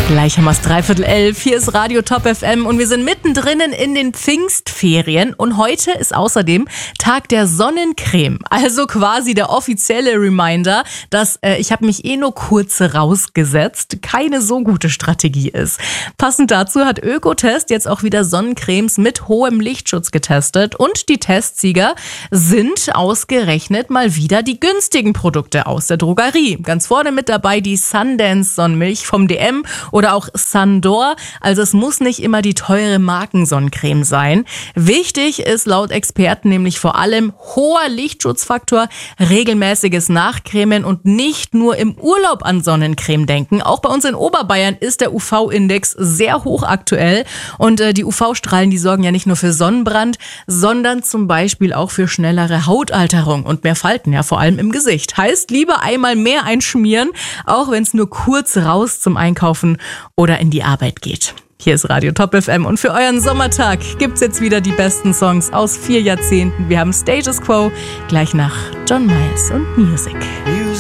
Gleich haben wir es 11:15. Hier ist Radio Top FM und wir sind mittendrin in den Pfingstferien. Und heute ist außerdem Tag der Sonnencreme. Also quasi der offizielle Reminder, dass ich habe mich nur kurz rausgesetzt, keine so gute Strategie ist. Passend dazu hat Ökotest jetzt auch wieder Sonnencremes mit hohem Lichtschutz getestet. Und die Testsieger sind ausgerechnet mal wieder die günstigen Produkte aus der Drogerie. Ganz vorne mit dabei die Sundance Sonnenmilch vom DM oder auch Sandor. Also es muss nicht immer die teure Markensonnencreme sein. Wichtig ist laut Experten nämlich vor allem hoher Lichtschutzfaktor, regelmäßiges Nachcremen und nicht nur im Urlaub an Sonnencreme denken. Auch bei uns in Oberbayern ist der UV-Index sehr hoch aktuell. Und die UV-Strahlen, die sorgen ja nicht nur für Sonnenbrand, sondern zum Beispiel auch für schnellere Hautalterung und mehr Falten, ja vor allem im Gesicht. Heißt, lieber einmal mehr einschmieren, auch wenn es nur kurz raus zum Einkaufen oder in die Arbeit geht. Hier ist Radio Top FM und für euren Sommertag gibt's jetzt wieder die besten Songs aus 4 Jahrzehnten. Wir haben Status Quo, gleich nach John Miles und Music.